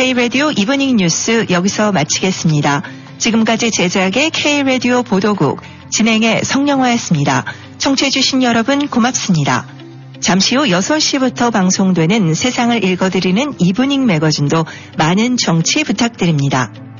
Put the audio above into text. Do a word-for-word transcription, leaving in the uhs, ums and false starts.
K-라디오 이브닝 뉴스 여기서 마치겠습니다. 지금까지 제작의 K-라디오 보도국, 진행의 성영화였습니다. 청취해주신 여러분 고맙습니다. 잠시 후 여섯 시부터 방송되는 세상을 읽어드리는 이브닝 매거진도 많은 청취 부탁드립니다.